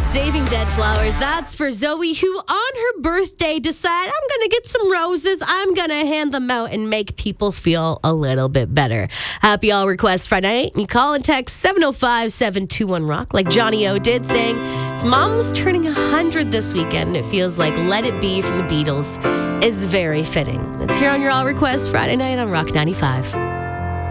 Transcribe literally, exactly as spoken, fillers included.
Saving Dead Flowers. That's for Zoe, who on her birthday decided, I'm going to get some roses. I'm going to hand them out and make people feel a little bit better. Happy All Request Friday night. You call and text seven oh five, seven two one, rock like Johnny O did, saying his mom's turning one hundred this weekend. It feels like Let It Be from the Beatles is very fitting. It's here on your All Request Friday night on Rock ninety-five.